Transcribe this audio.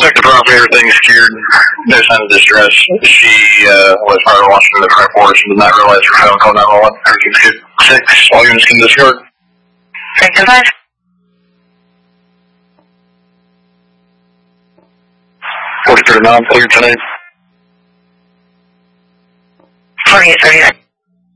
Check the property, everything's secured. No sign of distress. She was probably watching the front porch and did not realize her phone called 911. Everything's good. 6, all units can discard. 6 and 5. 4039, cleared tonight. 4839.